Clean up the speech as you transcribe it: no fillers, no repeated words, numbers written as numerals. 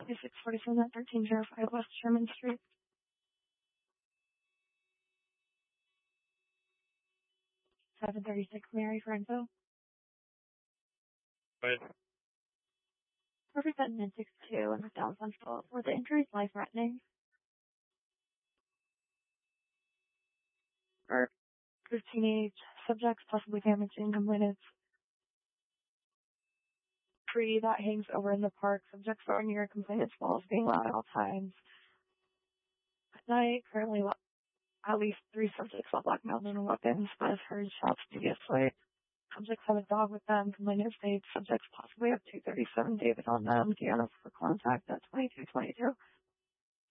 2647 at 1305 West Sherman Street. $736 Mary for info. Right. Perfect at 962 and down central. Were the injuries life-threatening? Or the teenage subjects possibly damaging complainants? Tree that hangs over in the park. Subjects are near complainant's walls, being loud at all times. At night, currently at least 3 subjects while Black Mountain and weapons, but have heard shots previously. Subjects have a dog with them. Complainant states subjects possibly have 237 David on them. Deanna for contact at 2222.